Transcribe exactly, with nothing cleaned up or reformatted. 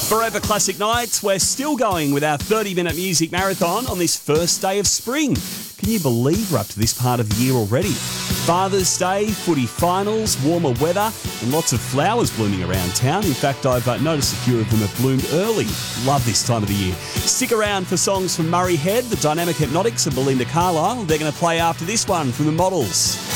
Forever Classic Nights, we're still going with our thirty-minute music marathon on this first day of spring. Can you believe we're up to this part of the year already? Father's Day, footy finals, warmer weather, and lots of flowers blooming around town. In fact, I've uh, noticed a few of them have bloomed early. Love this time of the year. Stick around for songs from Murray Head, the Dynamic Hypnotics, and Belinda Carlisle. They're going to play after this one from the Models.